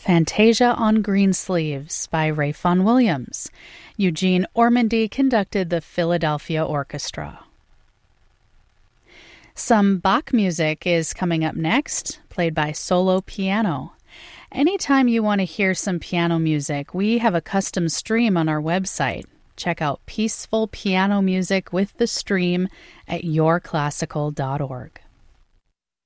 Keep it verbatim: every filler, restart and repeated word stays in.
Fantasia on Greensleeves by Ralph Vaughan Williams. Eugene Ormandy conducted the Philadelphia Orchestra. Some Bach music is coming up next, played by solo piano. Anytime you want to hear some piano music, we have a custom stream on our website. Check out Peaceful Piano Music with the Stream at your classical dot org.